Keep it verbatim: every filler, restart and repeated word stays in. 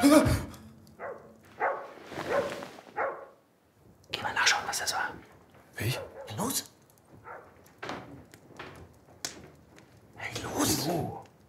Geh mal nachschauen, was das war. Ich? Los!